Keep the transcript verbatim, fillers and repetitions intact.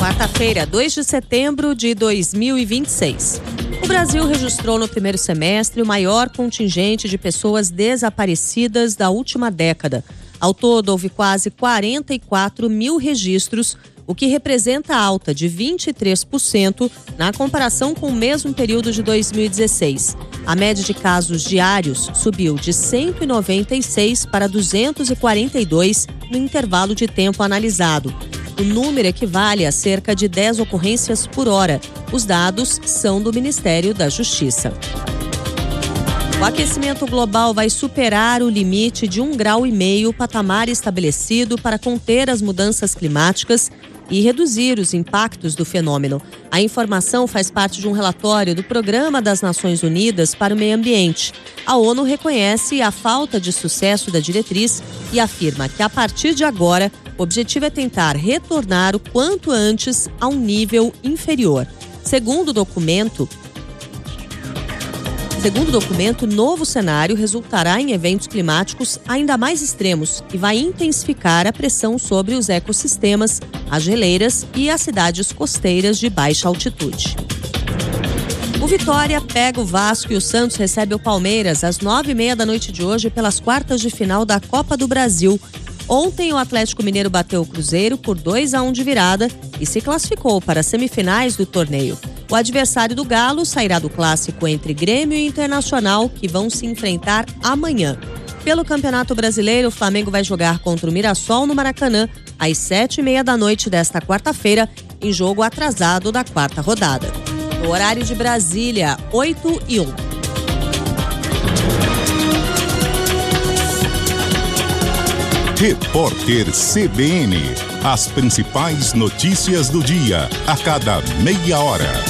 Quarta-feira, dois de setembro de dois mil e vinte e seis. O Brasil registrou no primeiro semestre o maior contingente de pessoas desaparecidas da última década. Ao todo, houve quase quarenta e quatro mil registros, o que representa alta de vinte e três por cento na comparação com o mesmo período de dois mil e dezesseis. A média de casos diários subiu de cento e noventa e seis para duzentos e quarenta e dois no intervalo de tempo analisado. O número equivale a cerca de dez ocorrências por hora. Os dados são do Ministério da Justiça. O aquecimento global vai superar o limite de um grau e meio, patamar estabelecido para conter as mudanças climáticas e reduzir os impactos do fenômeno. A informação faz parte de um relatório do Programa das Nações Unidas para o Meio Ambiente. A ONU reconhece a falta de sucesso da diretriz e afirma que, a partir de agora, o objetivo é tentar retornar o quanto antes a um nível inferior. Segundo o documento, Segundo o documento, o novo cenário resultará em eventos climáticos ainda mais extremos e vai intensificar a pressão sobre os ecossistemas, as geleiras e as cidades costeiras de baixa altitude. O Vitória pega o Vasco e o Santos recebe o Palmeiras às nove e meia da noite de hoje pelas quartas de final da Copa do Brasil. Ontem, o Atlético Mineiro bateu o Cruzeiro por dois a um de virada e se classificou para as semifinais do torneio. O adversário do Galo sairá do clássico entre Grêmio e Internacional, que vão se enfrentar amanhã. Pelo Campeonato Brasileiro, o Flamengo vai jogar contra o Mirassol no Maracanã às sete e meia da noite desta quarta-feira, em jogo atrasado da quarta rodada. No horário de Brasília, oito e um. Repórter C B N. As principais notícias do dia, a cada meia hora.